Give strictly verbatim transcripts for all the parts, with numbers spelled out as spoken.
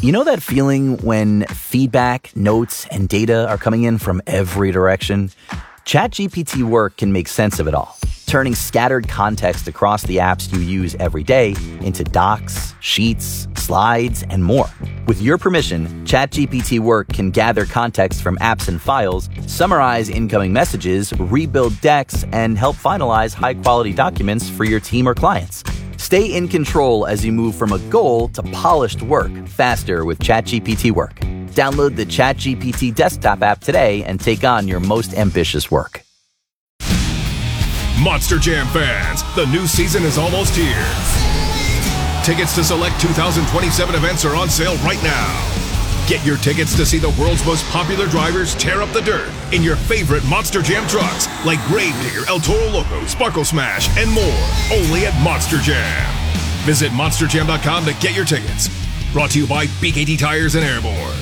You know that feeling when feedback, notes, and data are coming in from every direction? ChatGPT Work can make sense of it all, turning scattered context across the apps you use every day into docs, sheets, slides, and more. With your permission, ChatGPT Work can gather context from apps and files, summarize incoming messages, rebuild decks, and help finalize high-quality documents for your team or clients. Stay in control as you move from a goal to polished work faster with ChatGPT Work. Download the ChatGPT desktop app today and take on your most ambitious work. Monster Jam fans, the new season is almost here. Tickets to select two thousand twenty-seven events are on sale right now. Get your tickets to see the world's most popular drivers tear up the dirt in your favorite Monster Jam trucks like Gravedigger, El Toro Loco, Sparkle Smash, and more, only at Monster Jam. Visit monster jam dot com to get your tickets. Brought to you by B K T Tires and Airborne.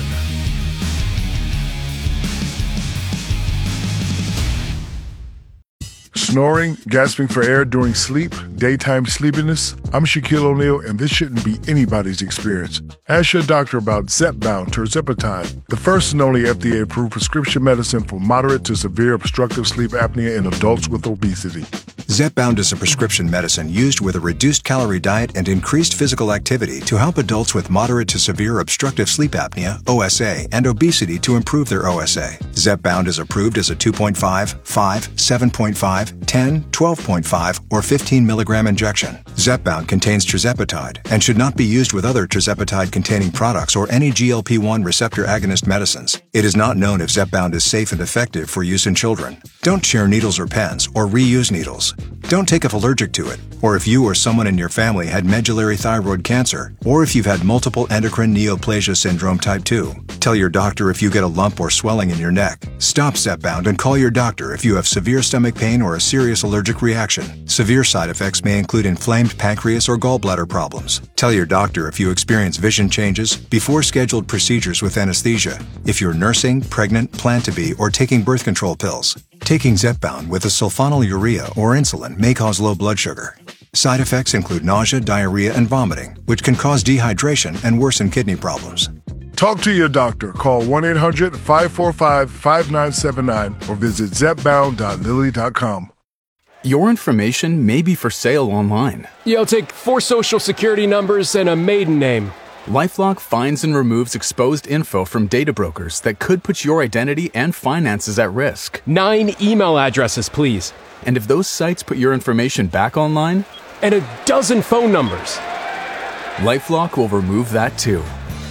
Snoring, gasping for air during sleep, daytime sleepiness? I'm Shaquille O'Neal, and this shouldn't be anybody's experience. Ask your doctor about Zepbound tirzepatide, the first and only F D A-approved prescription medicine for moderate to severe obstructive sleep apnea in adults with obesity. Zepbound is a prescription medicine used with a reduced calorie diet and increased physical activity to help adults with moderate to severe obstructive sleep apnea, O S A, and obesity to improve their O S A. Zepbound is approved as a two point five, five, seven point five, ten, twelve point five, or fifteen milligram injection. Zepbound contains tirzepatide and should not be used with other tirzepatide-containing products or any G L P one receptor agonist medicines. It is not known if Zepbound is safe and effective for use in children. Don't share needles or pens or reuse needles. Don't take if allergic to it, or if you or someone in your family had medullary thyroid cancer, or if you've had multiple endocrine neoplasia syndrome type two. Tell your doctor if you get a lump or swelling in your neck. Stop Zepbound and call your doctor if you have severe stomach pain or a serious allergic reaction. Severe side effects may include inflamed pancreas or gallbladder problems. Tell your doctor if you experience vision changes before scheduled procedures with anesthesia, if you're nursing, pregnant, plan to be, or taking birth control pills. Taking Zepbound with a sulfonylurea or insulin may cause low blood sugar. Side effects include nausea, diarrhea, and vomiting, which can cause dehydration and worsen kidney problems. Talk to your doctor. Call one eight hundred, five four five, five nine seven nine or visit zepbound dot lilly dot com. Your information may be for sale online. Yeah, I'll take four social security numbers and a maiden name. LifeLock finds and removes exposed info from data brokers that could put your identity and finances at risk. Nine email addresses, please. And if those sites put your information back online? And a dozen phone numbers. LifeLock will remove that too.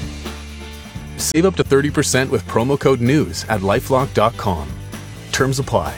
Save up to thirty percent with promo code NEWS at lifelock dot com. Terms apply.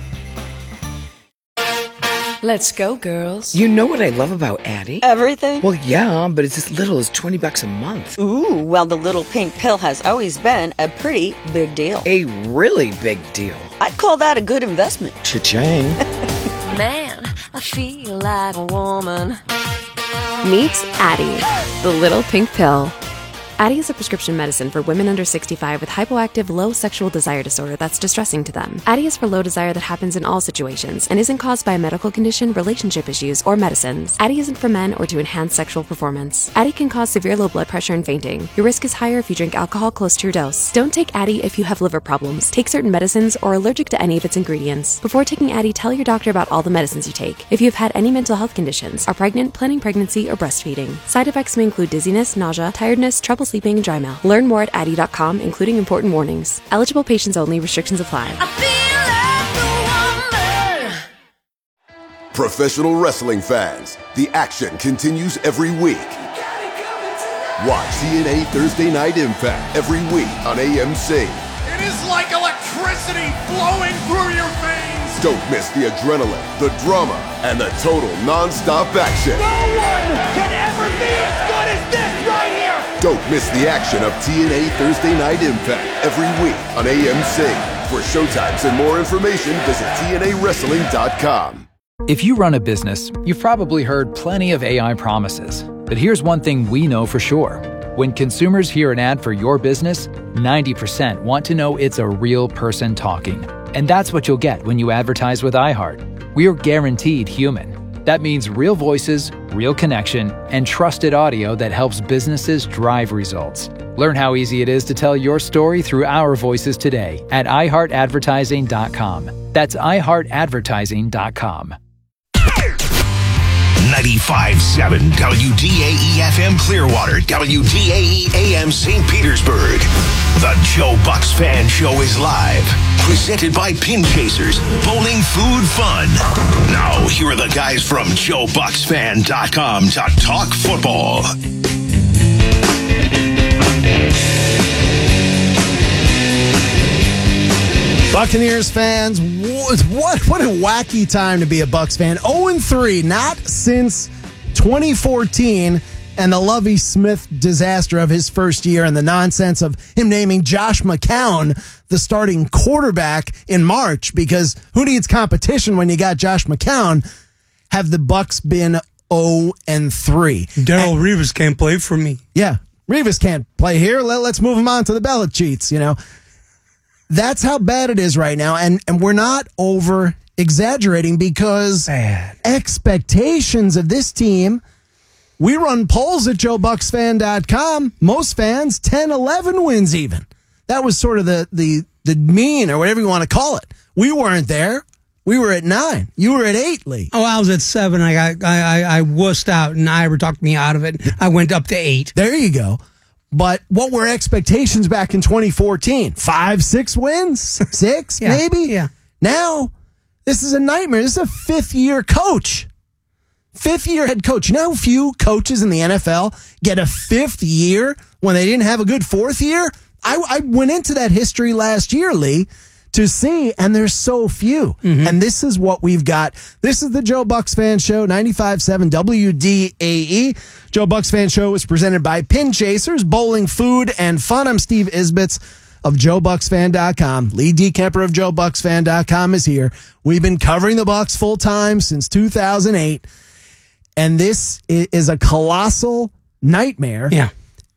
Let's go, girls. You know what I love about Addie? Everything? Well, yeah, but it's as little as twenty bucks a month. Ooh, well, the little pink pill has always been a pretty big deal. A really big deal. I'd call that a good investment. Cha-ching. Man, I feel like a woman. Meet Addie, the little pink pill. Addie is a prescription medicine for women under sixty-five with hypoactive low sexual desire disorder that's distressing to them. Addie is for low desire that happens in all situations and isn't caused by a medical condition, relationship issues, or medicines. Addie isn't for men or to enhance sexual performance. Addie can cause severe low blood pressure and fainting. Your risk is higher if you drink alcohol close to your dose. Don't take Addie if you have liver problems, take certain medicines, or are allergic to any of its ingredients. Before taking Addie, tell your doctor about all the medicines you take. If you've had any mental health conditions, are pregnant, planning pregnancy, or breastfeeding. Side effects may include dizziness, nausea, tiredness, trouble sleeping, and dry mouth. Learn more at addie dot com, including important warnings. Eligible patients only. Restrictions apply. Professional wrestling fans, the action continues every week. Watch T N A Thursday Night Impact every week on A M C. It is like electricity flowing through your veins. Don't miss the adrenaline, the drama, and the total non-stop action. No one can ever be as good as this right here. Don't miss the action of T N A Thursday Night Impact every week on A M C. For showtimes and more information, visit T N A wrestling dot com. If you run a business, you've probably heard plenty of A I promises. But here's one thing we know for sure. When consumers hear an ad for your business, ninety percent want to know it's a real person talking. And that's what you'll get when you advertise with iHeart. We're guaranteed human. That means real voices, real connection, and trusted audio that helps businesses drive results. Learn how easy it is to tell your story through our voices today at i heart advertising dot com. That's i heart advertising dot com. ninety-five point seven W D A E F M Clearwater, W D A E A M Saint Petersburg. The Joe Bucks Fan Show is live. Presented by Pin Chasers, Bowling Food Fun. Now, here are the guys from Joe Bucks Fan dot com to talk football. Buccaneers fans, what what a wacky time to be a Bucks fan. oh and three, not since twenty fourteen, and the Lovie Smith disaster of his first year and the nonsense of him naming Josh McCown the starting quarterback in March, because who needs competition when you got Josh McCown? Have the Bucks been oh and three? Darrelle Revis can't play for me. Yeah, Revis can't play here. Let, let's move him on to the ballot sheets, you know. That's how bad it is right now, and, and we're not over exaggerating, because bad. Expectations of this team, we run polls at Joe Bucks Fan dot com. Most fans, ten, eleven wins even. That was sort of the, the, the mean, or whatever you want to call it. We weren't there. We were at nine. You were at eight, Lee. Oh, I was at seven. I got I I, I wussed out, and Ira talked me out of it. I went up to eight. There you go. But what were expectations back in twenty fourteen? Five, six wins? Six, yeah, maybe? Yeah. Now, this is a nightmare. This is a fifth-year coach. Fifth-year head coach. You know how few coaches in the N F L get a fifth year when they didn't have a good fourth year? I, I went into that history last year, Lee, to see, and there's so few. Mm-hmm. And this is what we've got. This is the Joe Bucks Fan Show, ninety-five point seven W D A E. Joe Bucks Fan Show is presented by Pin Chasers, Bowling Food and Fun. I'm Steve Isbitz of Joe Bucks Fan dot com. Lee DeKemper of Joe Bucks Fan dot com is here. We've been covering the Bucks full time since two thousand eight, and this is a colossal nightmare. Yeah.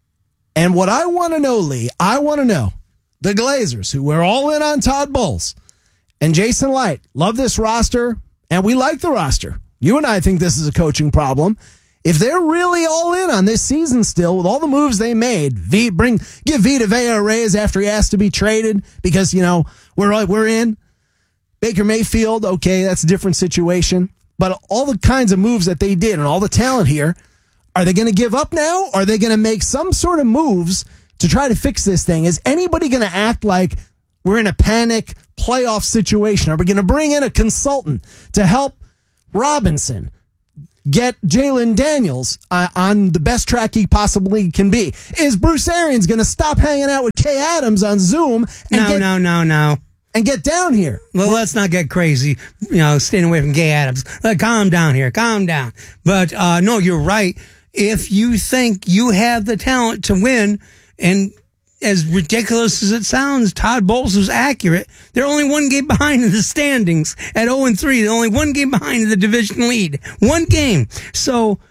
And what I want to know, Lee, I want to know, the Glazers, who were all in on Todd Bowles and Jason Light, love this roster, and we like the roster. You and I think this is a coaching problem. If they're really all in on this season still, with all the moves they made, v, bring give Vita Vea a raise after he has to be traded because, you know, we're we're in. Baker Mayfield, okay, that's a different situation. But all the kinds of moves that they did and all the talent here, are they going to give up now? Or are they going to make some sort of moves to try to fix this thing? Is anybody going to act like we're in a panic playoff situation? Are we going to bring in a consultant to help Robinson get Jalen Daniels uh, on the best track he possibly can be? Is Bruce Arians going to stop hanging out with Kay Adams on Zoom? And no, get, no, no, no. And get down here. Well, let's not get crazy, you know, staying away from Kay Adams. Let, calm down here, calm down. But uh, no, you're right. If you think you have the talent to win, and as ridiculous as it sounds, Todd Bowles was accurate. They're only one game behind in the standings at oh and three. They're only one game behind in the division lead. One game. So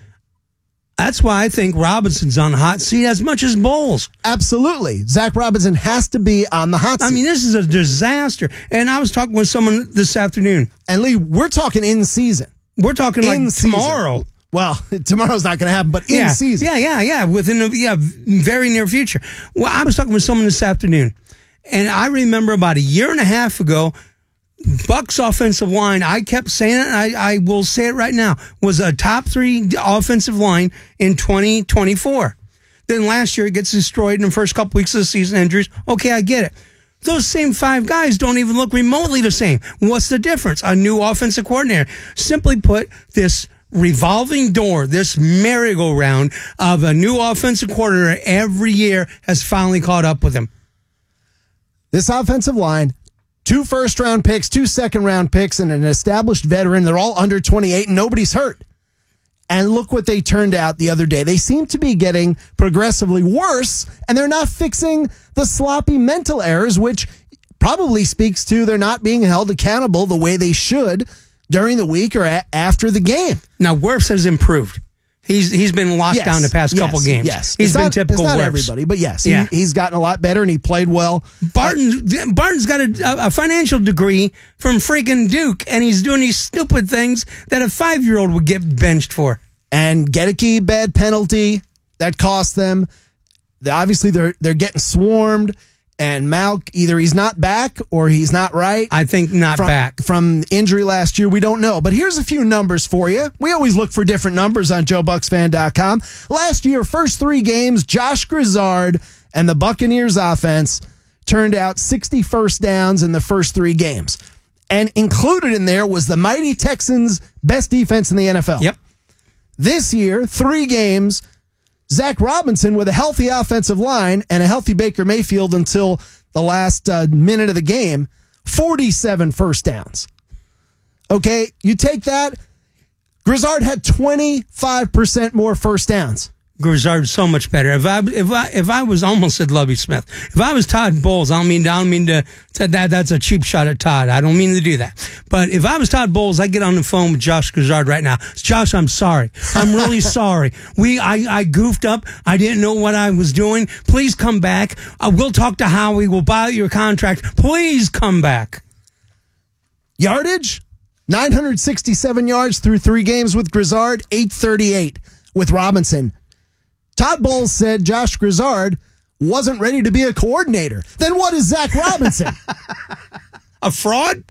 that's why I think Robinson's on the hot seat as much as Bowles. Absolutely. Zach Robinson has to be on the hot seat. I mean, this is a disaster. And I was talking with someone this afternoon. And Lee, we're talking in season. We're talking in like season. Tomorrow. Well, tomorrow's not going to happen, but in yeah, season. Yeah, yeah, yeah. Within the yeah, very near future. Well, I was talking with someone this afternoon, and I remember about a year and a half ago, Bucks offensive line, I kept saying it, and I, I will say it right now, was a top three offensive line in twenty twenty-four. Then last year it gets destroyed in the first couple weeks of the season, injuries. Okay, I get it. Those same five guys don't even look remotely the same. What's the difference? A new offensive coordinator. Simply put, this revolving door, this merry-go-round of a new offensive coordinator every year has finally caught up with him. This offensive line, two first-round picks, two second-round picks, and an established veteran. They're all under twenty-eight, and nobody's hurt. And look what they turned out the other day. They seem to be getting progressively worse, and they're not fixing the sloppy mental errors, which probably speaks to they're not being held accountable the way they should during the week or a- after the game. Now, Wirfs has improved. He's he's been locked yes, down the past yes, couple games. Yes, he's it's been not, typical. It's not Wirfs. everybody, but yes, yeah. he, he's gotten a lot better and he played well. Barton Barton's got a, a financial degree from freaking Duke, and he's doing these stupid things that a five year old would get benched for. And Gedeke, bad penalty that cost them. They, obviously, they're they're getting swarmed. And Malk, either he's not back or he's not right. I think not from, back. From injury last year, we don't know. But here's a few numbers for you. We always look for different numbers on Joe Bucks Fan dot com. Last year, first three games, Josh Grizzard and the Buccaneers offense turned out sixty first downs in the first three games. And included in there was the mighty Texans' best defense in the N F L. Yep. This year, three games, Zach Robinson with a healthy offensive line and a healthy Baker Mayfield until the last uh, minute of the game, forty-seven first downs. Okay, you take that. Grizzard had twenty-five percent more first downs. Grizzard's so much better. If I if I if I was almost said Lovie Smith. If I was Todd Bowles, I don't mean I don't mean to, to that that's a cheap shot at Todd. I don't mean to do that. But if I was Todd Bowles, I'd get on the phone with Josh Grizzard right now. Josh, I'm sorry. I'm really sorry. We I, I goofed up. I didn't know what I was doing. Please come back. Uh, we'll talk to Howie. We'll buy your contract. Please come back. Yardage, nine hundred sixty-seven yards through three games with Grizzard, eight thirty-eight with Robinson. Todd Bowles said Josh Grizzard wasn't ready to be a coordinator. Then what is Zach Robinson? A fraud?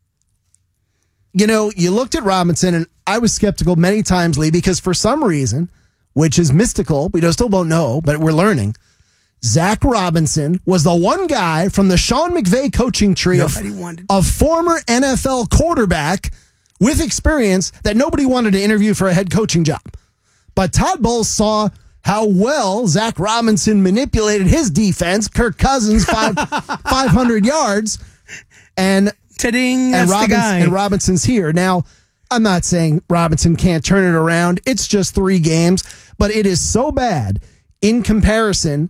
You know, you looked at Robinson, and I was skeptical many times, Lee, because for some reason, which is mystical, we still don't know, but we're learning, Zach Robinson was the one guy from the Sean McVay coaching tree of, of former N F L quarterback with experience that nobody wanted to interview for a head coaching job. But Todd Bowles saw how well Zach Robinson manipulated his defense. Kirk Cousins, five, five hundred yards. And, Ta-ding, and, that's Robbins, the guy. and Robinson's here. Now, I'm not saying Robinson can't turn it around. It's just three games. But it is so bad in comparison,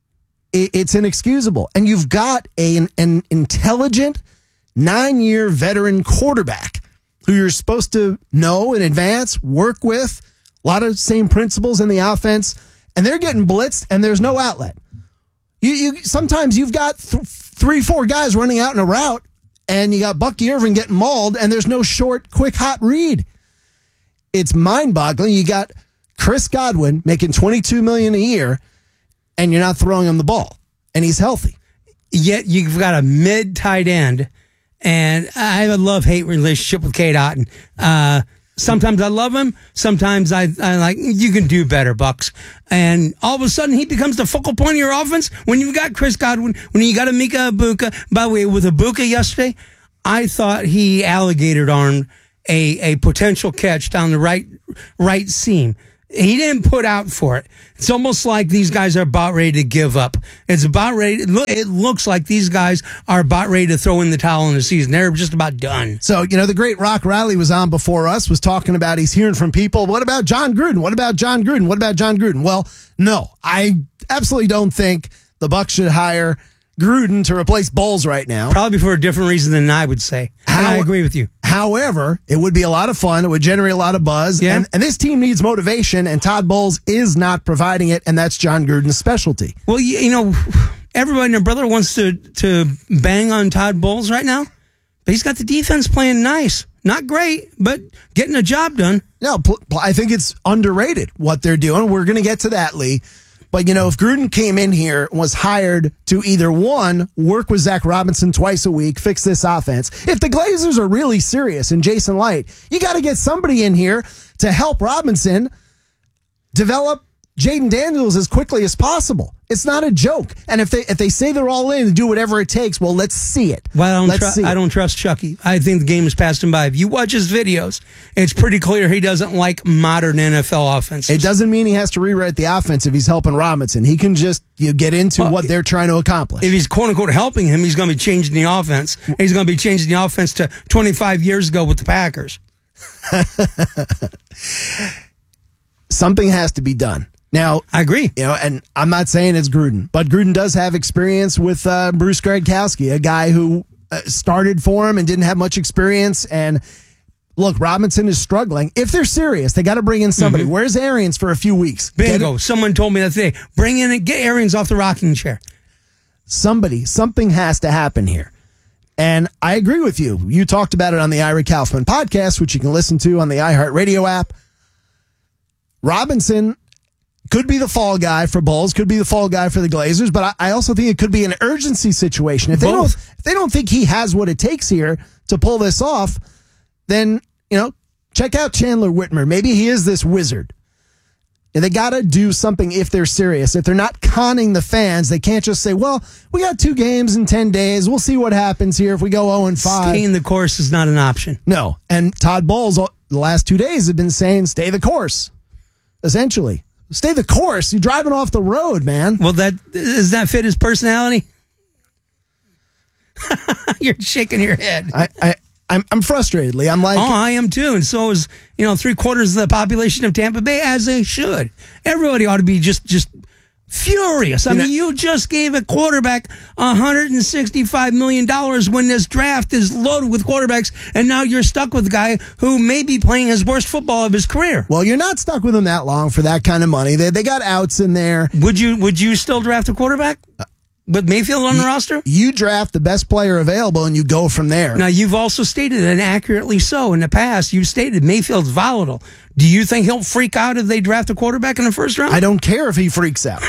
it, it's inexcusable. And you've got a, an, an intelligent, nine-year veteran quarterback who you're supposed to know in advance, work with, a lot of same principles in the offense, and they're getting blitzed, and there's no outlet. You, you sometimes you've got th- three, four guys running out in a route, and you got Bucky Irvin getting mauled, and there's no short, quick, hot read. It's mind-boggling. You got Chris Godwin making twenty-two million dollars a year, and you're not throwing him the ball, and he's healthy. Yet you've got a mid tight end, and I have a love-hate relationship with Cade Otton. Uh, Sometimes I love him. Sometimes I, I like, you can do better, Bucks. And all of a sudden he becomes the focal point of your offense when you've got Chris Godwin, when you got a Mika Ibuka. By the way, with Ibuka yesterday, I thought he alligator armed a, a potential catch down the right, right seam. He didn't put out for it. It's almost like these guys are about ready to give up. It's about ready. It looks like these guys are about ready to throw in the towel in the season. They're just about done. So, you know, the great Rock Riley was on before us, was talking about he's hearing from people. What about John Gruden? What about John Gruden? What about John Gruden? Well, no, I absolutely don't think the Bucs should hire Gruden to replace Bowles right now. Probably for a different reason than I would say. And How, I agree with you. However, it would be a lot of fun. It would generate a lot of buzz. Yeah. And, and this team needs motivation, and Todd Bowles is not providing it, and that's John Gruden's specialty. Well, you, you know, everybody and their brother wants to, to bang on Todd Bowles right now, but he's got the defense playing nice. Not great, but getting a job done. No, I think it's underrated what they're doing. We're going to get to that, Lee. But, you know, if Gruden came in here and was hired to either, one, work with Zach Robinson twice a week, fix this offense. If the Glazers are really serious and Jason Light, you got to get somebody in here to help Robinson develop Jaden Daniels as quickly as possible. It's not a joke. And if they if they say they're all in and do whatever it takes, well, let's see it. Well, I don't, let's tru- see I it. don't trust Chucky. I think the game has passed him by. If you watch his videos, it's pretty clear he doesn't like modern N F L offenses. It doesn't mean he has to rewrite the offense if he's helping Robinson. He can just you know, get into well, what they're trying to accomplish. If he's quote-unquote helping him, he's going to be changing the offense. He's going to be changing the offense to twenty-five years ago with the Packers. Something has to be done. Now, I agree. You know, and I'm not saying it's Gruden, but Gruden does have experience with uh, Bruce Gradkowski, a guy who uh, started for him and didn't have much experience. And look, Robinson is struggling. If they're serious, they got to bring in somebody. Mm-hmm. Where's Arians for a few weeks? Bingo. Someone told me that today. Bring in and get Arians off the rocking chair. Somebody, something has to happen here. And I agree with you. You talked about it on the Ira Kaufman podcast, which you can listen to on the iHeartRadio app. Robinson could be the fall guy for Bulls, could be the fall guy for the Glazers, but I, I also think it could be an urgency situation. If they don't, if they don't think he has what it takes here to pull this off, then, you know, check out Chandler Whitmer. Maybe he is this wizard. And they got to do something if they're serious. If they're not conning the fans, they can't just say, well, we got two games in ten days. We'll see what happens here if we go oh and five. Staying the course is not an option. No. And Todd Bowles, the last two days, have been saying, stay the course, essentially. Stay the course. You're driving off the road, man. Well, that does that fit his personality? You're shaking your head. I, I, I'm, I'm frustrated, Lee. I'm like, oh, I am too, and so is you know three quarters of the population of Tampa Bay, as they should. Everybody ought to be just just furious. I You mean, know- you just gave a quarterback one hundred sixty-five million dollars when this draft is loaded with quarterbacks, and now you're stuck with a guy who may be playing his worst football of his career. well, you're not stuck with them that long for that kind of money. They they got outs in there. Would you would you still draft a quarterback with Mayfield on the roster? You draft the best player available, and you go from there. Now, you've also stated, and accurately so, in the past, you've stated Mayfield's volatile. Do you think he'll freak out if they draft a quarterback in the first round? I don't care if he freaks out.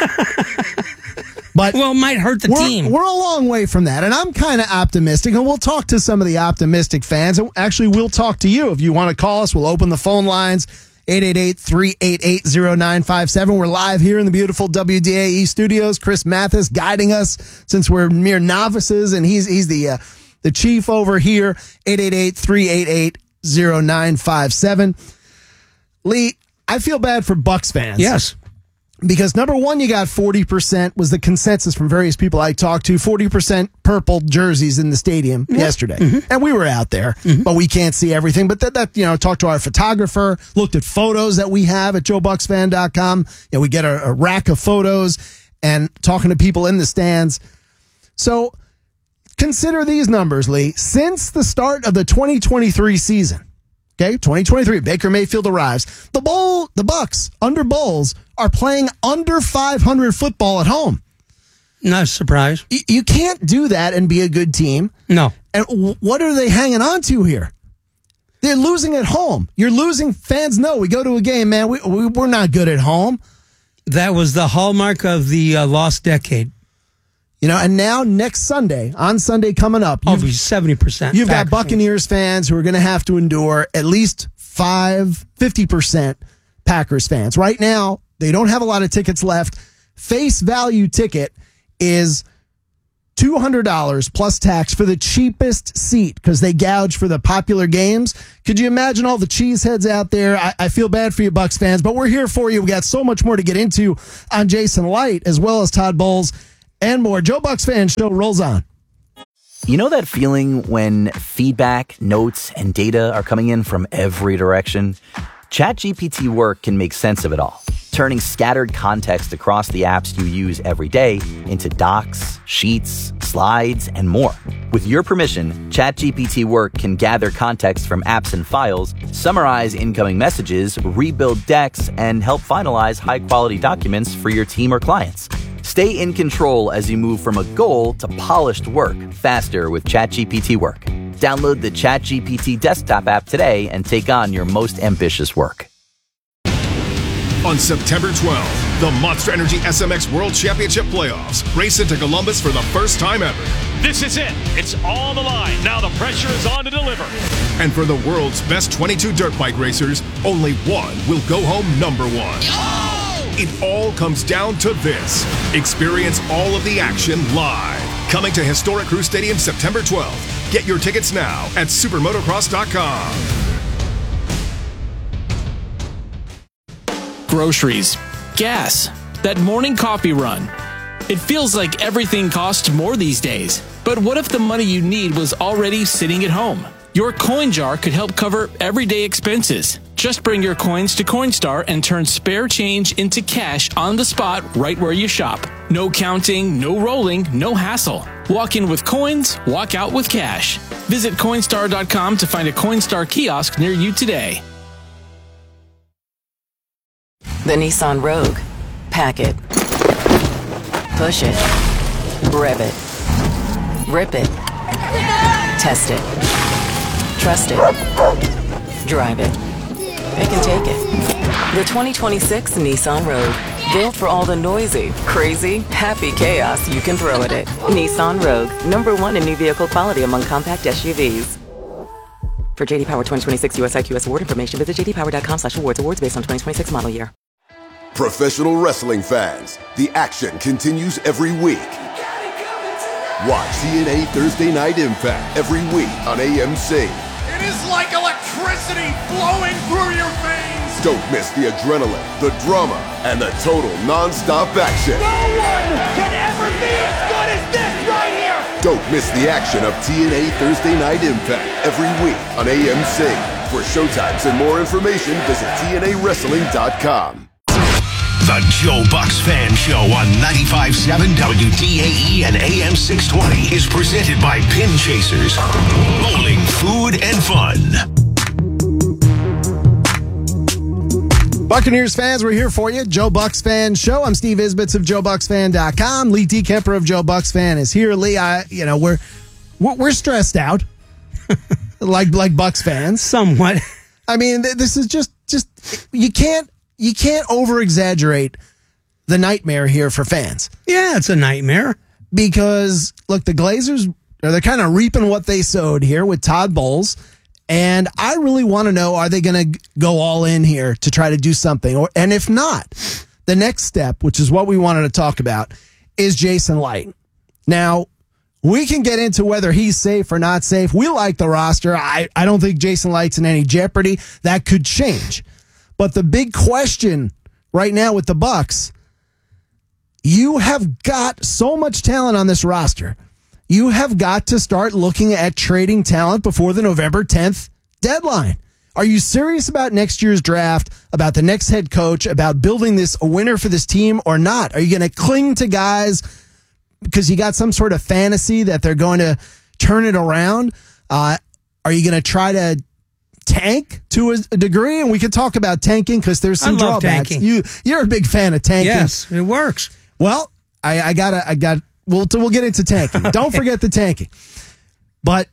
But well, it might hurt the we're, team. We're a long way from that, and I'm kind of optimistic, and we'll talk to some of the optimistic fans. And actually, we'll talk to you. If you want to call us, we'll open the phone lines, eight eight eight, three eight eight, zero nine five seven. We're live here in the beautiful W D A E studios. Chris Mathis guiding us since we're mere novices, and he's he's the uh, the chief over here, eight eight eight, three eight eight, zero nine five seven. Lee, I feel bad for Bucks fans. Yes. Because number one, you got forty percent was the consensus from various people I talked to, forty percent purple jerseys in the stadium Yeah. yesterday. Mhm. And we were out there, Mhm. but we can't see everything. But that, that, you know, talked to our photographer, looked at photos that we have at joe bucks fan dot com. You know, we get a, a rack of photos and talking to people in the stands. So consider these numbers, Lee. Since the start of the twenty twenty-three season, okay, twenty twenty-three, Baker Mayfield arrives. The Bull, the Bucks under Bulls are playing under five hundred football at home. Not a surprise. Y- you can't do that and be a good team. No. And w- what are they hanging on to here? They're losing at home. You're losing. Fans know we go to a game, man. We, we we're not good at home. That was the hallmark of the uh, lost decade. You know, and now next Sunday, on Sunday coming up, I'll you've- be seventy percent. You've got Buccaneers fans who are going to have to endure at least five, fifty percent Packers fans. Right now, they don't have a lot of tickets left. Face value ticket is two hundred dollars plus tax for the cheapest seat because they gouge for the popular games. Could you imagine all the cheeseheads out there? I, I feel bad for you, Bucs fans, but we're here for you. We got so much more to get into on Jason Light as well as Todd Bowles and more. Joe Bucs Fan Show rolls on. You know that feeling when feedback, notes, and data are coming in from every direction? ChatGPT Work can make sense of it all, turning scattered context across the apps you use every day into docs, sheets, slides, and more. With your permission, ChatGPT Work can gather context from apps and files, summarize incoming messages, rebuild decks, and help finalize high-quality documents for your team or clients. Stay in control as you move from a goal to polished work faster with ChatGPT Work. Download the ChatGPT desktop app today and take on your most ambitious work. On September twelfth, the Monster Energy S M X World Championship Playoffs race into Columbus for the first time ever. This is it. It's all on the line. Now the pressure is on to deliver. And for the world's best twenty-two dirt bike racers, only one will go home number one. It all comes down to this. Experience all of the action live. Coming to Historic Crew Stadium September twelfth. Get your tickets now at supermotocross dot com. Groceries, gas, that morning coffee run. It feels like everything costs more these days. But what if the money you need was already sitting at home? Your coin jar could help cover everyday expenses. Just bring your coins to Coinstar and turn spare change into cash on the spot right where you shop. No counting, no rolling, no hassle. Walk in with coins, walk out with cash. Visit Coinstar dot com to find a Coinstar kiosk near you today. The Nissan Rogue. Pack it. Push it. Rev it. Rip it. Test it. Trust it. Drive it. they can take it. The twenty twenty-six Nissan Rogue. Built for all the noisy, crazy, happy chaos you can throw at it. Nissan Rogue. Number one in new vehicle quality among compact S U Vs. For J D Power twenty twenty-six U S I Q S award information, visit j d power dot com slash awards. Awards based on twenty twenty-six model year. Professional wrestling fans, the action continues every week. Watch T N A Thursday Night Impact every week on A M C. It is like electricity flowing through your veins. Don't miss the adrenaline, the drama, and the total non-stop action. No one can ever be as good as this right here. Don't miss the action of T N A Thursday Night Impact every week on A M C. For showtimes and more information, visit T N A wrestling dot com. The Joe Bucks Fan Show on ninety-five point seven W D A E and A M six twenty is presented by Pin Chasers. Bowling, food, and fun. Buccaneers fans, we're here for you. Joe Bucks Fan Show. I'm Steve Isbitz of joe bucks fan dot com. Lee D. Kemper of Joe Bucks Fan is here. Lee, I, you know, we're we're, we're stressed out, like like Bucks fans, somewhat. I mean, this is just just you can't you can't over exaggerate the nightmare here for fans. Yeah, it's a nightmare because look, the Glazers they're kind of reaping what they sowed here with Todd Bowles. And I really want to know, are they going to go all in here to try to do something? Or, and if not, the next step, which is what we wanted to talk about, is Jason Licht. Now, we can get into whether he's safe or not safe. We like the roster. I, I don't think Jason Licht's in any jeopardy. That could change. But the big question right now with the Bucks, you have got so much talent on this roster. You have got to start looking at trading talent before the November tenth deadline. Are you serious about next year's draft, about the next head coach, about building this a winner for this team or not? Are you going to cling to guys because you got some sort of fantasy that they're going to turn it around? Uh, are you going to try to tank to a, a degree? And we could talk about tanking because there's some I love drawbacks. Tanking. You, you're a big fan of tanking. Yes, it works. Well, I, I gotta, I got. We'll, we'll get into tanking. Don't forget the tanking. But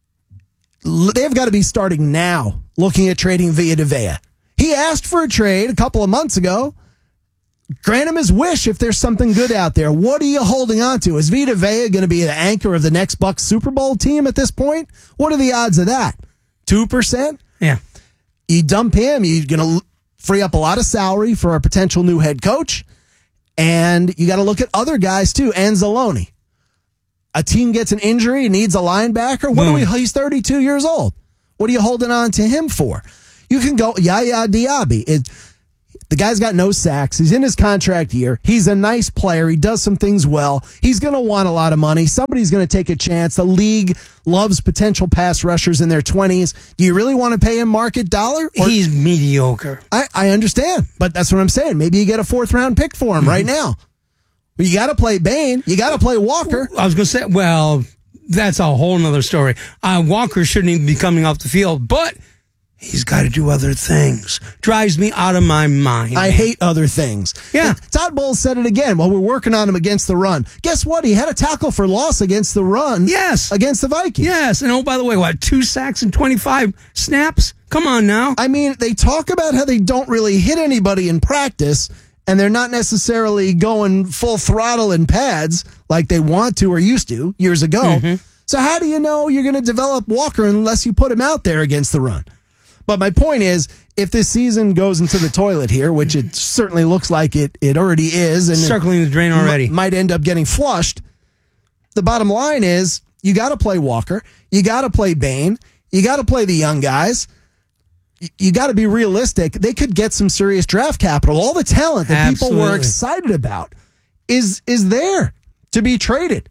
they've got to be starting now looking at trading Vita Vea. He asked for a trade a couple of months ago. Grant him his wish if there's something good out there. What are you holding on to? Is Vita Vea going to be the anchor of the next Bucs Super Bowl team at this point? What are the odds of that? two percent? Yeah. You dump him, you're going to free up a lot of salary for a potential new head coach. And you got to look at other guys too. Anzalone. A team gets an injury, needs a linebacker. What are we? He's thirty-two years old. What are you holding on to him for? You can go Yaya Diaby. It, the guy's got no sacks. He's in his contract year. He's a nice player. He does some things well. He's going to want a lot of money. Somebody's going to take a chance. The league loves potential pass rushers in their twenties. Do you really want to pay him market dollar? Or, He's mediocre. I, I understand, but that's what I'm saying. Maybe you get a fourth round pick for him mm-hmm. right now. But you got to play Bain. You got to play Walker. I was going to say, well, that's a whole nother story. Uh, Walker shouldn't even be coming off the field, but he's got to do other things. Drives me out of my mind. I hate other things. Yeah. And Todd Bowles said it again. Well, we're working on him against the run. Guess what? He had a tackle for loss against the run. Yes. Against the Vikings. Yes. And oh, by the way, what, two sacks and twenty-five snaps? Come on now. I mean, they talk about how they don't really hit anybody in practice, and they're not necessarily going full throttle in pads like they want to or used to years ago. Mm-hmm. So how do you know you're going to develop Walker unless you put him out there against the run? But my point is, if this season goes into the toilet here, which it certainly looks like it, it already is, and circling the drain already, m- might end up getting flushed, the bottom line is you got to play Walker, you got to play Bain, you got to play the young guys. You got to be realistic. They could get some serious draft capital. All the talent that Absolutely. people were excited about is is there to be traded.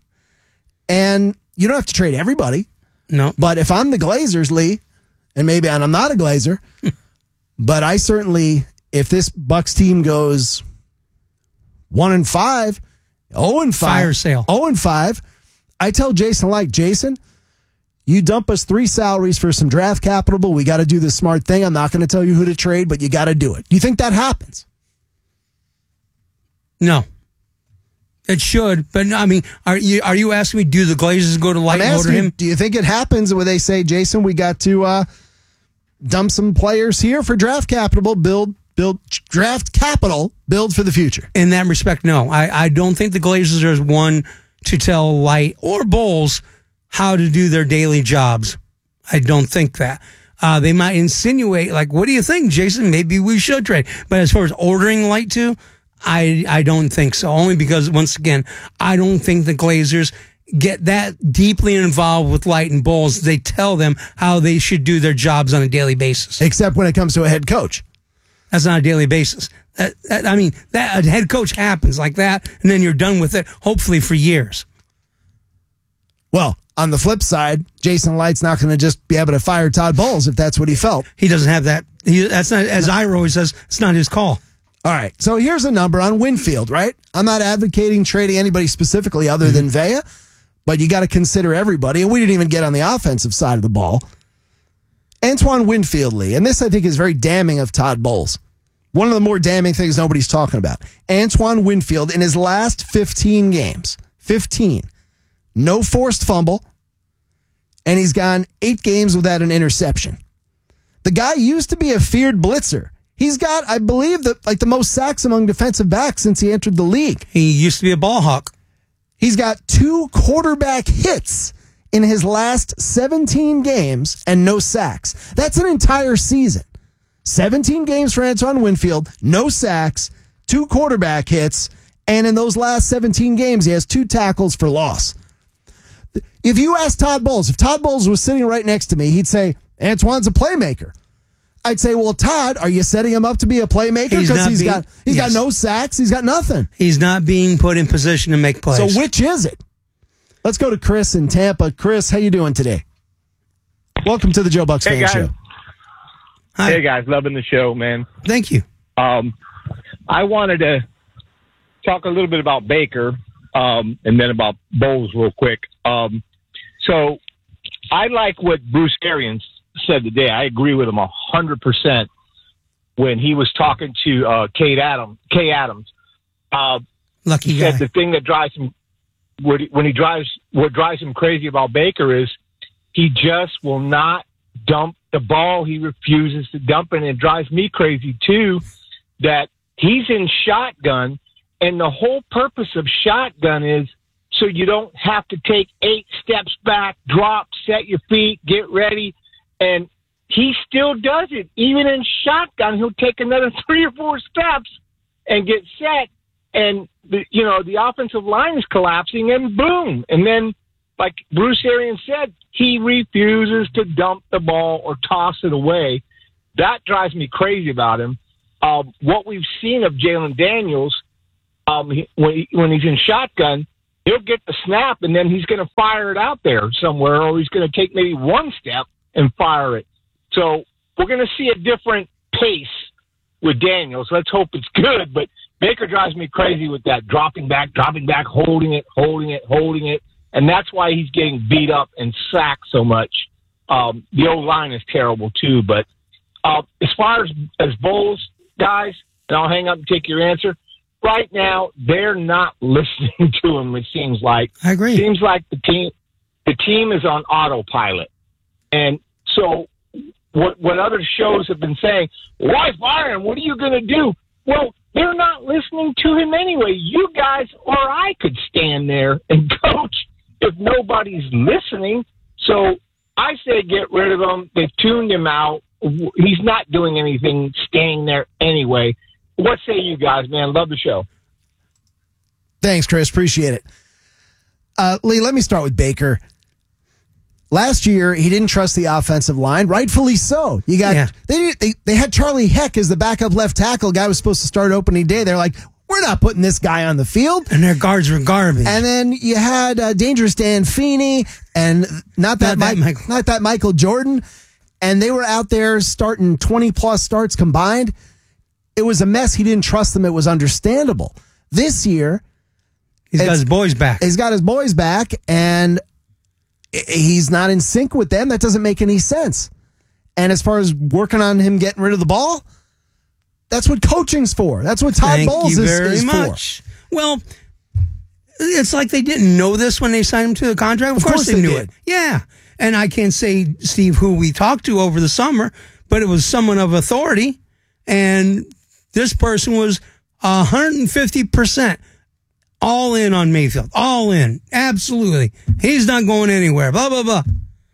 And you don't have to trade everybody. No. But if I'm the Glazers, Lee, and maybe I'm not a Glazer, but I certainly, if this Bucks team goes one and five, oh and five, fire sale, oh and five, I tell Jason Licht, Jason, you dump us three salaries for some draft capital, but we got to do this smart thing. I'm not going to tell you who to trade, but you got to do it. Do you think that happens? No. It should, but I mean, are you are you asking me, do the Glazers go to Light and order him? Do you think it happens where they say, Jason, we got to uh, dump some players here for draft capital, build build draft capital, build for the future. In that respect, no. I, I don't think the Glazers are one to tell Light or Bowles how to do their daily jobs. I don't think that. Uh, they might insinuate, like, what do you think, Jason? Maybe we should trade. But as far as ordering Light to, I I don't think so. Only because, once again, I don't think the Glazers get that deeply involved with Light and Bowles. They tell them how they should do their jobs on a daily basis. Except when it comes to a head coach. That's not a daily basis. That, that, I mean, that a head coach happens like that, and then you're done with it, hopefully for years. Well, on the flip side, Jason Light's not going to just be able to fire Todd Bowles if that's what he felt. He doesn't have that. He, that's not, as Ira always says, it's not his call. All right, so here's a number on Winfield, right? I'm not advocating trading anybody specifically other than Vea, but you got to consider everybody, and we didn't even get on the offensive side of the ball. Antoine Winfield, Lee, and this I think is very damning of Todd Bowles. One of the more damning things nobody's talking about. Antoine Winfield, in his last fifteen games, fifteen, no forced fumble, and he's gone eight games without an interception. The guy used to be a feared blitzer. He's got, I believe, the, like the most sacks among defensive backs since he entered the league. He used to be a ball hawk. He's got two quarterback hits in his last seventeen games and no sacks. That's an entire season. seventeen games for Antoine Winfield, no sacks, two quarterback hits, and in those last seventeen games, he has two tackles for loss. If you ask Todd Bowles, if Todd Bowles was sitting right next to me, he'd say, Antoine's a playmaker. I'd say, well, Todd, are you setting him up to be a playmaker? He's Because not he's being- got he's yes. got no sacks, he's got nothing. He's not being put in position to make plays. So which is it? Let's go to Chris in Tampa. Chris, how you doing today? Welcome to the Joe Bucks Hey, Fan guys. Show. Hi. Hey guys, loving the show, man. Thank you. Um, I wanted to talk a little bit about Baker, um, and then about Bowles real quick. Um, so I like what Bruce Arians said today. I agree with him a hundred percent when he was talking to uh, Kate Adams. Kay Adams. Uh, Lucky he guy. said the thing that drives him what he, when he drives what drives him crazy about Baker is he just will not dump the ball. He refuses to dump it, and it drives me crazy too that he's in shotgun, and the whole purpose of shotgun is so you don't have to take eight steps back, drop, set your feet, get ready, and he still does it. Even in shotgun, he'll take another three or four steps and get set, and the, you know, the offensive line is collapsing, and boom. And then, like Bruce Arians said, he refuses to dump the ball or toss it away. That drives me crazy about him. Uh, what we've seen of Jalen Daniels, um, he, when, he, when he's in shotgun, he'll get the snap, and then he's going to fire it out there somewhere, or he's going to take maybe one step and fire it. So we're going to see a different pace with Daniels. Let's hope it's good, but Baker drives me crazy with that dropping back, dropping back, holding it, holding it, holding it. And that's why he's getting beat up and sacked so much. Um, the O-line is terrible too. But uh, as far as, as Bowles, guys, and I'll hang up and take your answer, right now they're not listening to him, it seems like. I agree. It seems like the team the team is on autopilot. And so what what other shows have been saying, why fire him? What are you going to do? Well, they're not listening to him anyway. You guys or I could stand there and coach if nobody's listening. So I say get rid of him. They've tuned him out. He's not doing anything staying there anyway. What say you guys, man? Love the show. Thanks, Chris. Appreciate it. Uh, Lee, let me start with Baker. Last year, he didn't trust the offensive line, rightfully so. You got Yeah. they, they they had Charlie Heck as the backup left tackle. Guy was supposed to start opening day. They're like, we're not putting this guy on the field. And their guards were garbage. And then you had uh, Dangerous Dan Feeney and not that, Not that Mike, Michael. not that Michael Jordan. And they were out there starting twenty plus starts combined. It was a mess. He didn't trust them. It was understandable. This year, he's got it's- his boys back. He's got his boys back, and he's not in sync with them. That doesn't make any sense. And as far as working on him getting rid of the ball, that's what coaching's for. That's what Todd Thank Bowles you is, very is much. for. Well, it's like they didn't know this when they signed him to the contract. Of, Of course, course they, they knew did. it. Yeah. And I can't say, Steve, who we talked to over the summer, but it was someone of authority, and this person was one hundred fifty percent all in on Mayfield. All in. Absolutely. He's not going anywhere. Blah, blah, blah.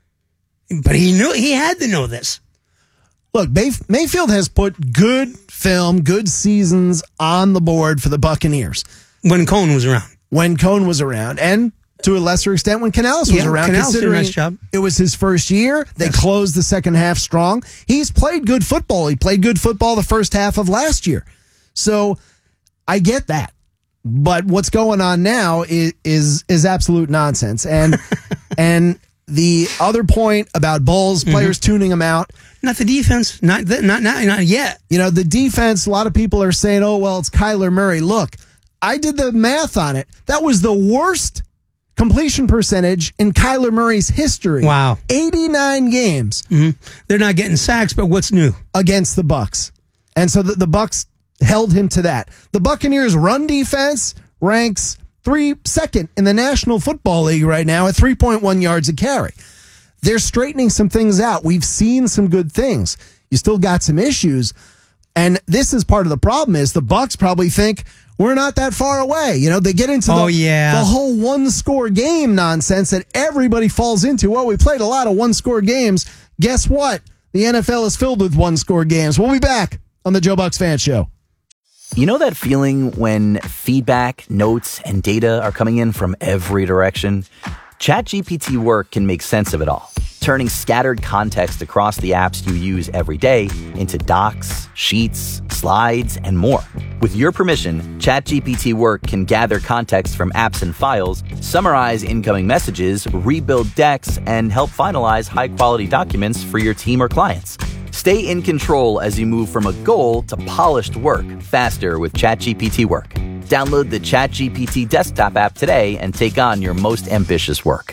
But he knew, he had to know this. Look, Mayf- Mayfield has put good film, good seasons on the board for the Buccaneers. When Cohen was around. When Cohen was around. And to a lesser extent when Canales was yeah, around. Canales did a considering nice job. It was his first year. They Yes. closed the second half strong. He's played good football. He played good football the first half of last year. So I get that. But what's going on now is is, is absolute nonsense. And and the other point about Bulls, players mm-hmm. tuning them out. Not the defense. Not, the, not, not, not yet. You know, the defense, a lot of people are saying, oh, well, it's Kyler Murray. Look, I did the math on it. That was the worst completion percentage in Kyler Murray's history. Wow. eighty-nine games. Mm-hmm. They're not getting sacks, but what's new? Against the Bucs. And so the, the Bucs held him to that. The Buccaneers' run defense ranks three second in the National Football League right now at three point one yards a carry. They're straightening some things out. We've seen some good things. You still got some issues. And this is part of the problem is the Bucs probably think we're not that far away. You know, they get into the, oh, yeah. the whole one-score game nonsense that everybody falls into. Well, we played a lot of one-score games. Guess what? The N F L is filled with one-score games. We'll be back on the Joe Bucks Fan Show. You know that feeling when feedback, notes, and data are coming in from every direction? ChatGPT Work can make sense of it all, turning scattered context across the apps you use every day into docs, sheets, slides, and more. With your permission, ChatGPT Work can gather context from apps and files, summarize incoming messages, rebuild decks, and help finalize high-quality documents for your team or clients. Stay in control as you move from a goal to polished work faster with ChatGPT Work. Download the ChatGPT desktop app today and take on your most ambitious work.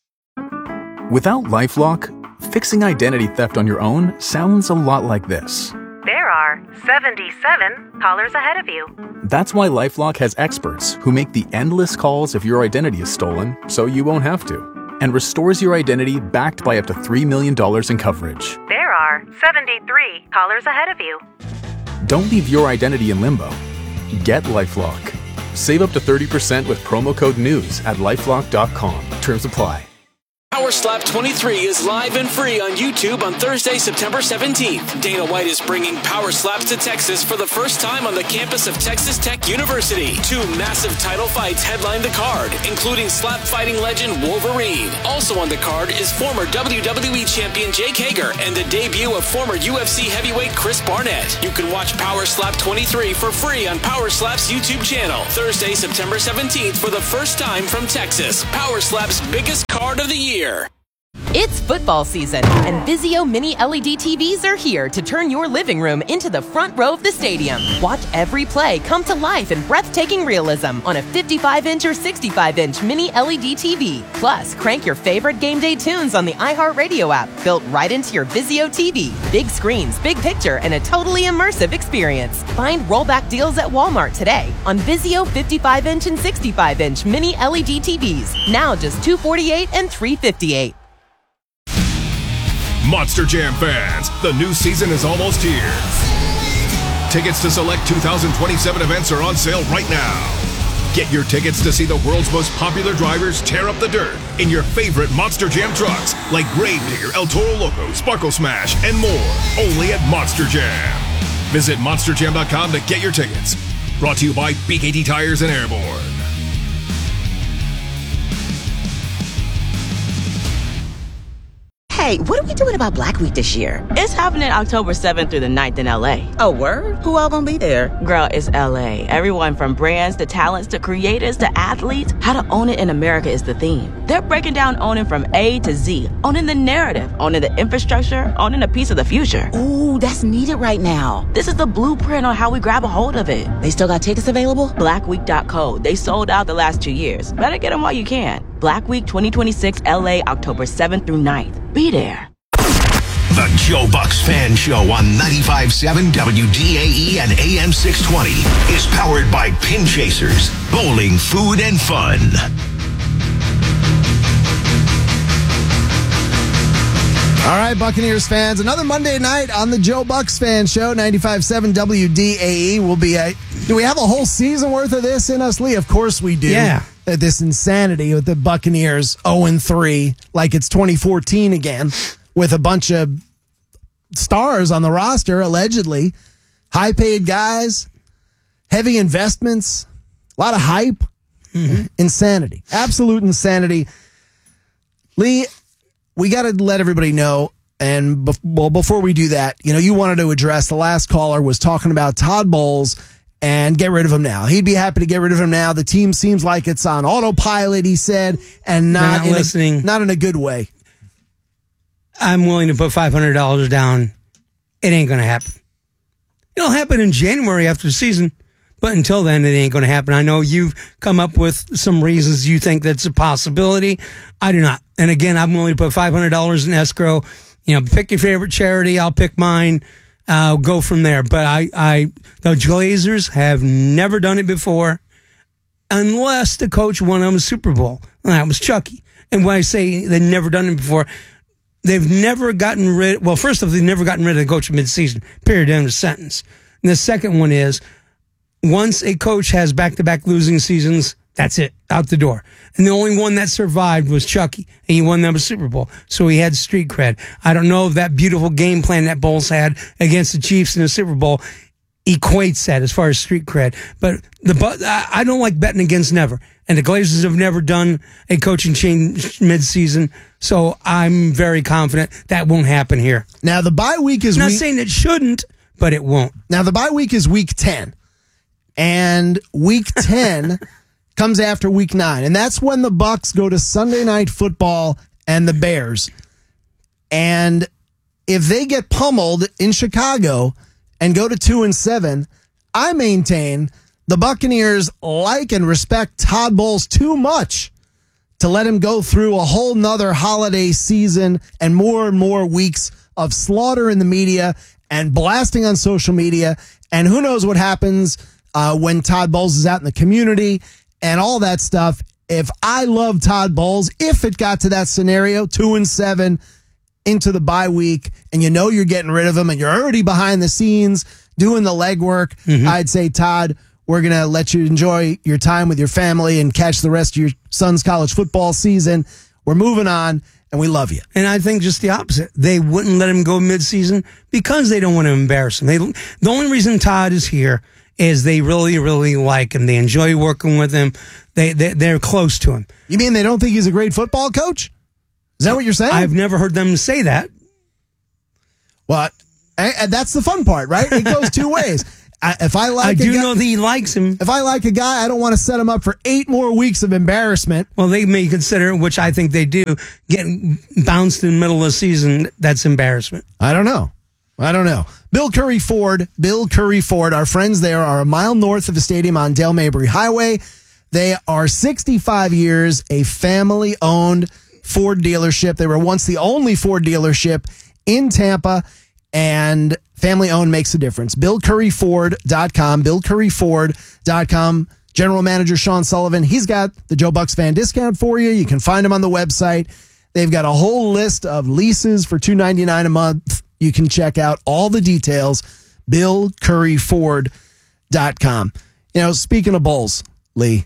Without LifeLock, fixing identity theft on your own sounds a lot like this. There are seventy-seven callers ahead of you. That's why LifeLock has experts who make the endless calls if your identity is stolen, so you won't have to, and restores your identity backed by up to three million dollars in coverage. There are seventy-three callers ahead of you. Don't leave your identity in limbo. Get LifeLock. Save up to thirty percent with promo code NEWS at lifelock dot com. Terms apply. Power Slap twenty-three is live and free on YouTube on Thursday, September seventeenth. Dana White is bringing Power Slaps to Texas for the first time on the campus of Texas Tech University. Two massive title fights headline the card, including slap fighting legend Wolverine. Also on the card is former W W E champion Jake Hager and the debut of former U F C heavyweight Chris Barnett. You can watch Power Slap twenty-three for free on Power Slap's YouTube channel. Thursday, September seventeenth for the first time from Texas. Power Slap's biggest card of the year. It's football season, and Vizio Mini L E D T Vs are here to turn your living room into the front row of the stadium. Watch every play come to life in breathtaking realism on a fifty-five inch or sixty-five inch Mini L E D T V. Plus, crank your favorite game day tunes on the iHeartRadio app, built right into your Vizio T V. Big screens, big picture, and a totally immersive experience. Find rollback deals at Walmart today on Vizio fifty-five inch and sixty-five inch Mini L E D T Vs. Now just two hundred forty-eight dollars and three hundred fifty-eight dollars. Monster Jam fans, the new season is almost here. Tickets to select two thousand twenty-seven events are on sale right now. Get your tickets to see the world's most popular drivers tear up the dirt in your favorite Monster Jam trucks like Gravedigger, El Toro Loco, Sparkle Smash, and more, only at Monster Jam. Visit monster jam dot com to get your tickets. Brought to you by B K T Tires and Airborne. Hey, what are we doing about Black Week this year? It's happening October seventh through the ninth in L A. Oh, word? Who all gonna be there? Girl, it's L A. Everyone from brands to talents to creators to athletes. How to own it in America is the theme. They're breaking down owning from A to Z. Owning the narrative, owning the infrastructure, owning a piece of the future. Ooh, that's needed right now. This is the blueprint on how we grab a hold of it. They still got tickets available? black week dot co. They sold out the last two years. Better get them while you can. Black Week twenty twenty-six L A, October seventh through ninth. Be there. The Joe Bucks Fan Show on ninety-five point seven W D A E and A M six twenty is powered by Pin Chasers, bowling, food, and fun. All right, Buccaneers fans, another Monday night on the Joe Bucks Fan Show, ninety-five point seven W D A E. Will be a, do we have a whole season worth of this in us, Lee? Of course we do. Yeah. Uh, This insanity with the Buccaneers oh and three, like it's twenty fourteen again, with a bunch of stars on the roster, allegedly. High-paid guys, heavy investments, a lot of hype. Mm-hmm. Insanity. Absolute insanity. Lee, we got to let everybody know, and be- well, before we do that, you know, you wanted to address, the last caller was talking about Todd Bowles and get rid of him now. He'd be happy to get rid of him now. The team seems like it's on autopilot, he said, and not, Not in listening. A, not in a good way. I'm willing to put five hundred dollars down. It ain't going to happen. It'll happen in January after the season, but until then, it ain't going to happen. I know you've come up with some reasons you think that's a possibility. I do not. And again, I'm willing to put five hundred dollars in escrow. You know, pick your favorite charity. I'll pick mine. Uh, go from there. But I, I, the Glazers have never done it before, unless the coach won them a Super Bowl. And that was Chucky. And when I say they've never done it before, they've never gotten rid. Well, first off, they've never gotten rid of the coach mid-season. Period. End of sentence. And the second one is, once a coach has back-to-back losing seasons, that's it, out the door. And the only one that survived was Chucky, and he won them a Super Bowl, so he had street cred. I don't know if that beautiful game plan that Bowles had against the Chiefs in the Super Bowl equates that as far as street cred. But the but I don't like betting against never, and the Glazers have never done a coaching change mid-season, so I'm very confident that won't happen here. Now, the bye week is I'm not week- saying it shouldn't, but it won't. Now, the bye week is week ten. And week ten comes after week nine. And that's when the Bucs go to Sunday Night Football and the Bears. And if they get pummeled in Chicago and go to two and seven, I maintain the Buccaneers like and respect Todd Bowles too much to let him go through a whole nother holiday season and more and more weeks of slaughter in the media and blasting on social media. And who knows what happens Uh, when Todd Bowles is out in the community and all that stuff. If I love Todd Bowles, if it got to that scenario, two and seven into the bye week, and you know you're getting rid of him and you're already behind the scenes doing the legwork, mm-hmm. I'd say, Todd, we're going to let you enjoy your time with your family and catch the rest of your son's college football season. We're moving on, and we love you. And I think just the opposite. They wouldn't let him go mid-season because they don't want to embarrass him. They, the only reason Todd is here is they really, really like him. They enjoy working with him. They, they, they're close to him. You mean they don't think he's a great football coach? Is that what you're saying? I've never heard them say that. Well, and that's the fun part, right? It goes two ways. I, if I like, I do a guy, know that he likes him. If I like a guy, I don't want to set him up for eight more weeks of embarrassment. Well, they may consider, which I think they do, getting bounced in the middle of the season. That's embarrassment. I don't know. I don't know. Bill Curry Ford, Bill Curry Ford, our friends there are a mile north of the stadium on Dale Mabry Highway. They are sixty-five years, a family-owned Ford dealership. They were once the only Ford dealership in Tampa, and family-owned makes a difference. Bill Curry Ford dot com, Bill Curry Ford dot com. General Manager Sean Sullivan, he's got the Joe Bucks fan discount for you. You can find him on the website. They've got a whole list of leases for two hundred ninety-nine dollars a month. You can check out all the details, Bill Curry Ford dot com. You know, speaking of Bowles, Lee,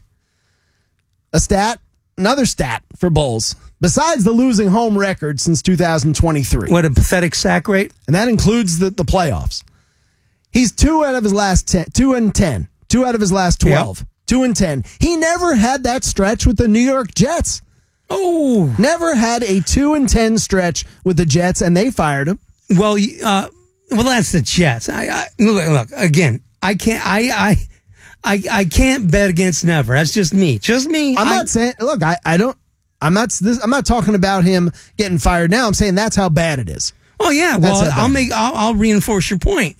a stat, another stat for Bowles, besides the losing home record since two thousand twenty-three. What a pathetic sack rate. And that includes the, the playoffs. He's two out of his last ten, two and ten, two out of his last twelve, yep. two and ten. He never had that stretch with the New York Jets. Oh, never had a two and ten stretch with the Jets, and they fired him. Well, uh, well, that's the Jets. I, I look, look again. I can't. I, I, I, I can't bet against never. That's just me. Just me. I'm I, not saying. Look, I, I don't. I'm not. This, I'm not talking about him getting fired now. I'm saying that's how bad it is. Oh yeah. Well, I'll make. I'll, I'll reinforce your point.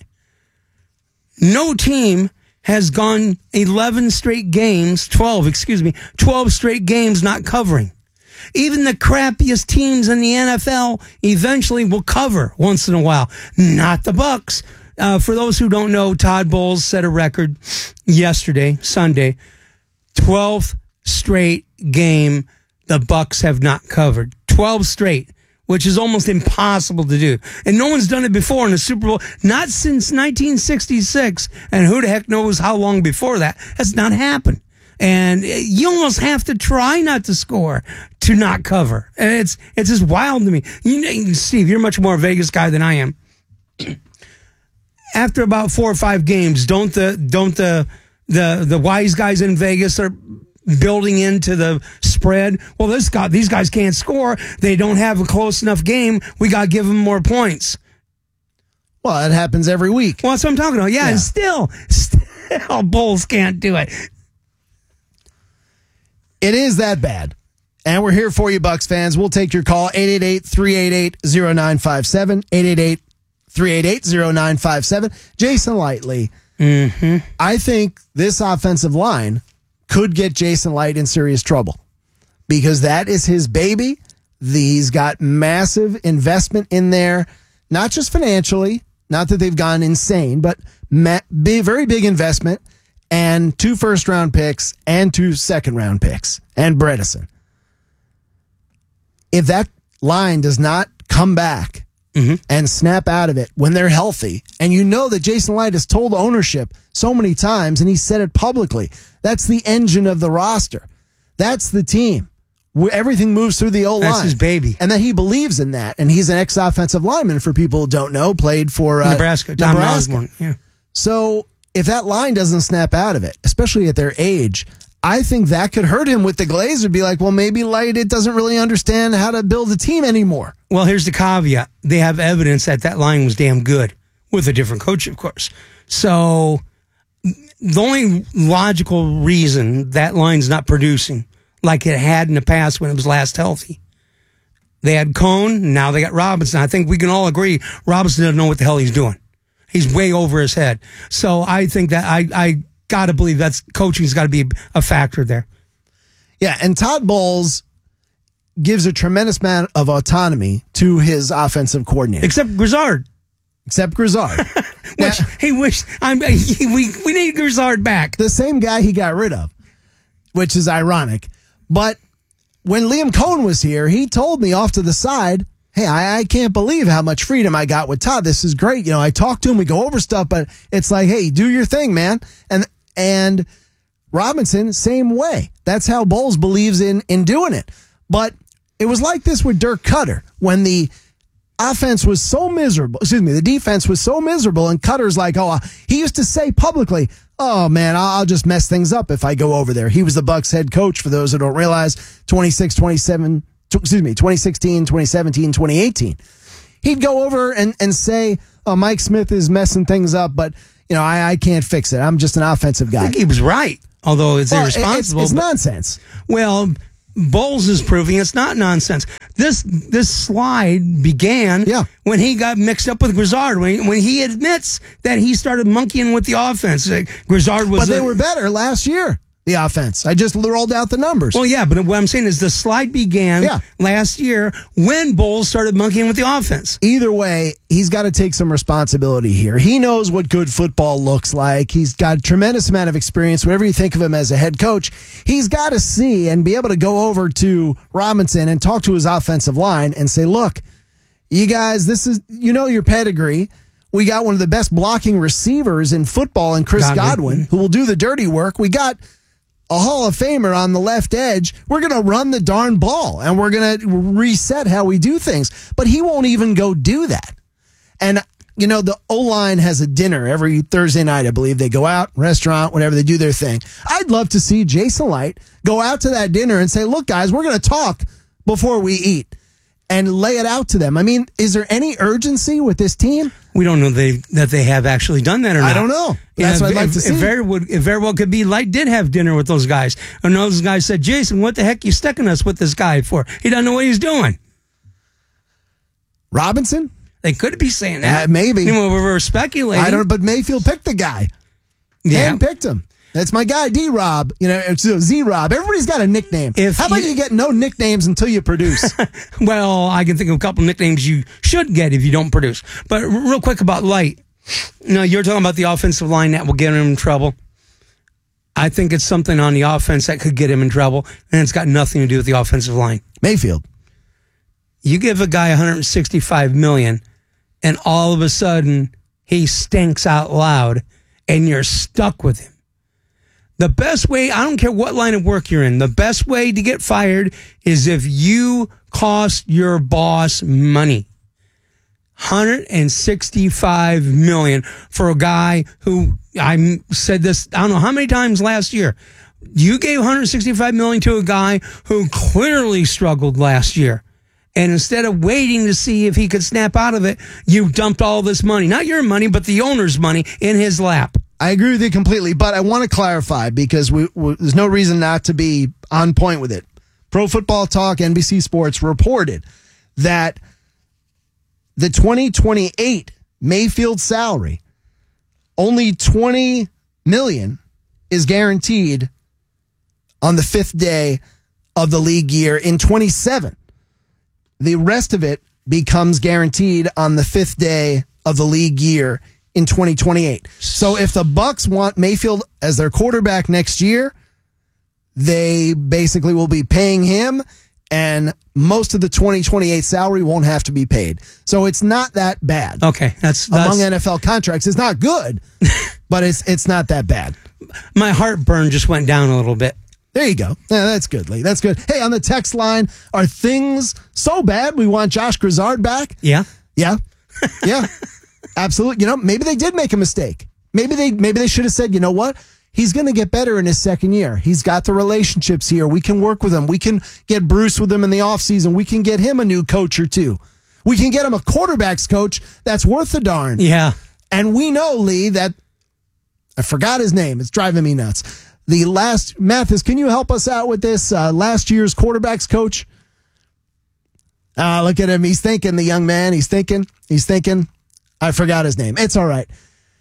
No team has gone eleven straight games. twelve, excuse me. twelve straight games not covering. Even the crappiest teams in the N F L eventually will cover once in a while. Not the Bucs. Uh, for those who don't know, Todd Bowles set a record yesterday, Sunday. twelfth straight game the Bucs have not covered. twelve straight. which is almost impossible to do. And no one's done it before in a Super Bowl, not since nineteen sixty-six, and who the heck knows how long before that. That's not happened. And you almost have to try not to score to not cover. And it's it's just wild to me. You know, Steve, you're much more a Vegas guy than I am. After about four or five games, don't the don't the the the wise guys in Vegas are building into the spread? Well, this guy, these guys can't score. They don't have a close enough game. We got to give them more points. Well, it happens every week. Well, that's what I'm talking about. Yeah, Yeah. and still, still, Bulls can't do it. It is that bad. And we're here for you, Bucks fans. We'll take your call, eight eight eight, three eight eight, zero nine five seven, eight eight eight, three eight eight, zero nine five seven. Jason Lightly, mm-hmm. I think this offensive line could get Jason Light in serious trouble because that is his baby. He's got massive investment in there, not just financially, not that they've gone insane, but ma- big, very big investment. And two first round picks and two second round picks and Bredesen. If that line does not come back mm-hmm. and snap out of it when they're healthy, and you know that Jason Light has told ownership so many times and he said it publicly, that's the engine of the roster. That's the team. Where everything moves through the O-line. That's his baby. And that he believes in that. And he's an ex-offensive lineman, for people who don't know, played for uh, Nebraska. Tom Nebraska. Osborne. Yeah. So if that line doesn't snap out of it, especially at their age, I think that could hurt him with the Glazers. Be like, well, maybe Light it doesn't really understand how to build a team anymore. Well, here's the caveat. They have evidence that that line was damn good with a different coach, of course. So the only logical reason that line's not producing like it had in the past when it was last healthy. They had Cone, now they got Robinson. I think we can all agree Robinson doesn't know what the hell he's doing. He's way over his head. So I think that I, I got to believe that's coaching's got to be a factor there. Yeah, and Todd Bowles gives a tremendous amount of autonomy to his offensive coordinator. Except Grizzard. Except Grizzard. Which he wished, I'm, he, we, we need Grizzard back. The same guy he got rid of, which is ironic. But when Liam Cohen was here, he told me off to the side, hey, I, I can't believe how much freedom I got with Todd. This is great. You know, I talk to him, we go over stuff, but it's like, hey, do your thing, man. And and Robinson, same way. That's how Bowles believes in in doing it. But it was like this with Dirk Cutter when the offense was so miserable. Excuse me, the defense was so miserable, and Cutter's like, oh, he used to say publicly, oh, man, I'll just mess things up if I go over there. He was the Bucs head coach, for those who don't realize, twenty-six, twenty-seven, excuse me, twenty sixteen, twenty seventeen, twenty eighteen. He'd go over and, and say, oh, Mike Smith is messing things up, but, you know, I, I can't fix it. I'm just an offensive guy. I think he was right, although it's well, irresponsible. It's, it's but, nonsense. Well, Bowles is proving it's not nonsense. This this slide began yeah. when he got mixed up with Grizzard, when he, when he admits that he started monkeying with the offense. Like, Grizzard was... But they a, were better last year, the offense. I just rolled out the numbers. Well, yeah, but what I'm saying is the slide began yeah. last year when Bowles started monkeying with the offense. Either way, he's got to take some responsibility here. He knows what good football looks like. He's got a tremendous amount of experience. Whatever you think of him as a head coach, he's got to see and be able to go over to Robinson and talk to his offensive line and say, look, you guys, this is, you know, your pedigree. We got one of the best blocking receivers in football in Chris Godwin, Godwin who will do the dirty work. We got a Hall of Famer on the left edge. We're going to run the darn ball, and we're going to reset how we do things. But he won't even go do that. And, you know, the O-line has a dinner every Thursday night, I believe. They go out, restaurant, whatever, they do their thing. I'd love to see Jason Light go out to that dinner and say, look, guys, we're going to talk before we eat, and lay it out to them. I mean, is there any urgency with this team? We don't know they, that they have actually done that or not. I don't know. That's yeah, what I'd like if, to see. It very, would, it very well could be Light did have dinner with those guys. And those guys said, Jason, what the heck are you sticking us with this guy for? He doesn't know what he's doing. Robinson? They could be saying that. Uh, maybe. You know, we were speculating. I don't. But Mayfield picked the guy. Yeah. And picked him. That's my guy, D-Rob. You know, it's Z-Rob. Everybody's got a nickname. If How about you, you get no nicknames until you produce? Well, I can think of a couple nicknames you should get if you don't produce. But real quick about Light. You know, you're talking about the offensive line that will get him in trouble. I think it's something on the offense that could get him in trouble, and it's got nothing to do with the offensive line. Mayfield. You give a guy one hundred sixty-five million dollars, and all of a sudden he stinks out loud, and you're stuck with him. The best way, I don't care what line of work you're in, the best way to get fired is if you cost your boss money. one hundred sixty-five million dollars for a guy who, I said this, I don't know how many times last year. You gave one hundred sixty-five million dollars to a guy who clearly struggled last year. And instead of waiting to see if he could snap out of it, you dumped all this money. Not your money, but the owner's money in his lap. I agree with you completely, but I want to clarify because we, we, there's no reason not to be on point with it. Pro Football Talk, N B C Sports reported that the twenty twenty-eight Mayfield salary, only twenty million dollars is guaranteed on the fifth day of the league year in twenty-seven. The rest of it becomes guaranteed on the fifth day of the league year in twenty twenty-eight. So if the Bucs want Mayfield as their quarterback next year, they basically will be paying him, and most of the twenty twenty-eight salary won't have to be paid. So it's not that bad. Okay, that's, that's among N F L contracts. It's not good, but it's it's not that bad. My heartburn just went down a little bit. There you go. Yeah, that's good, Lee. That's good. Hey, on the text line, are things so bad we want Josh Grizzard back? Yeah. Yeah. Yeah. Absolutely. You know, maybe they did make a mistake. Maybe they maybe they should have said, you know what? He's going to get better in his second year. He's got the relationships here. We can work with him. We can get Bruce with him in the offseason. We can get him a new coach or two. We can get him a quarterback's coach that's worth the darn. Yeah. And we know, Lee, that I forgot his name. It's driving me nuts. The last, Mathis, can you help us out with this? Uh, last year's quarterback's coach? Ah, uh, look at him. He's thinking, the young man. He's thinking. He's thinking. I forgot his name. It's all right.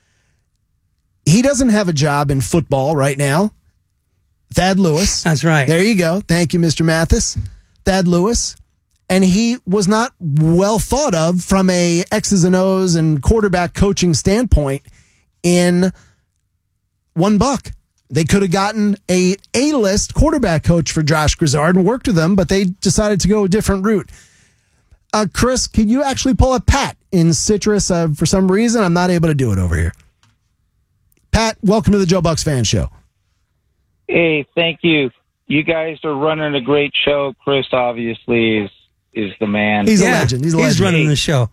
He doesn't have a job in football right now. Thad Lewis. That's right. There you go. Thank you, Mister Mathis. Thad Lewis. And he was not well thought of from a X's and O's and quarterback coaching standpoint in one buck. They could have gotten a A-list quarterback coach for Josh Grizzard and worked with them, but they decided to go a different route. Uh, Chris, can you actually pull up Pat in Citrus? Uh, for some reason, I'm not able to do it over here. Pat, welcome to the Joe Bucks Fan Show. Hey, thank you. You guys are running a great show. Chris obviously is is the man. He's yeah, a legend. He's a he's legend. running the show.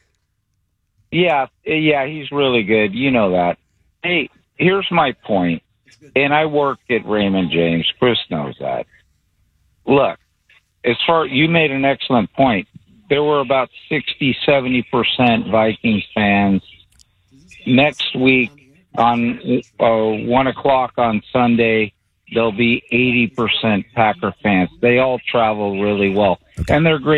Yeah, yeah, he's really good. You know that. Hey, here's my point. And I work at Raymond James. Chris knows that. Look, as far you made an excellent point. There were about sixty, seventy percent Vikings fans. Next week on uh, one o'clock on Sunday, there'll be eighty percent Packer fans. They all travel really well. Okay. And they're great.